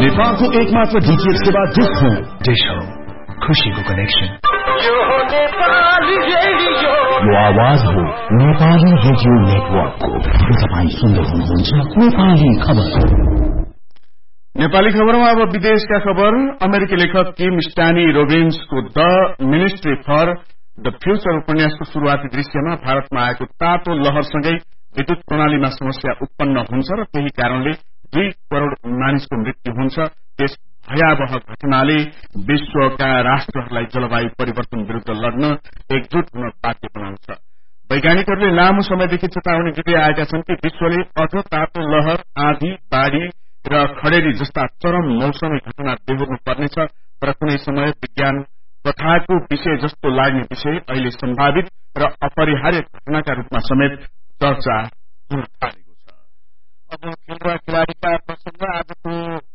नेपालको एकमात्र डीटीएच सेवा डिश होम खुशीको कनेक्सन। यो आवाज हो नेपाली रेडियो नेटवर्कको। तपाईँ सुन्दै हुनुहुन्छ नेपाली खबर। नेपाली खबरमा अब विदेशका खबर। अमेरिकी लेखक किम स्टानी रोबिन्सको the ministry for the future उपन्यासको शुरूआती दृश्यमा भारतमा आएको तातो लहरसँगै विद्युत प्रणालीमा समस्या उत्पन्न हुन्छ र त्यही कारणले 2 करोड़ मानिसको मृत्यु हुन्छ। त्यस भयावह घटनाले विश्वका राष्ट्रहरूलाई जलवायु परिवर्तन विरूद्ध लड्न एकजुट हुन बाध्य बनाउँछ। वैज्ञानिकहरूले लामो समयदेखि चेतावनी दिँदै आएका छन् कि विश्वले अझ तातो लहर, आँधी, बाढ़ी र खडेरी जस्ता चरम मौसमी घटना बेहोर्नु पर्नेछ। तर कुनै समय विज्ञान कथाको विषय जस्तो लाग्ने विषय अहिले सम्भावित र अपरिहार्य घटनाका रूपमा समेत चर्चा हुन थालेको छ। अब खेल र खेलाड़ीका प्रसंग। आजको